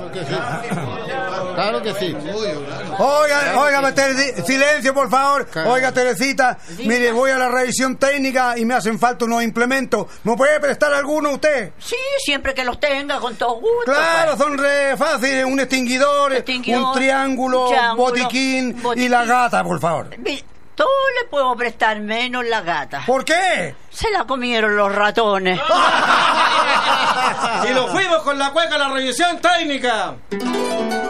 Claro que sí. Claro que sí. Oiga, silencio, por favor. Claro. Oiga, Teresita, mire, voy a la revisión técnica y me hacen falta unos implementos. ¿Me puede prestar alguno usted? Sí, siempre que los tenga, con todo gusto. Claro, pues. son re fáciles. Un extinguidor, un triángulo, botiquín y la gata, por favor. Todo le puedo prestar menos la gata. ¿Por qué? Se la comieron los ratones. Y nos fuimos con la cueca a la revisión técnica.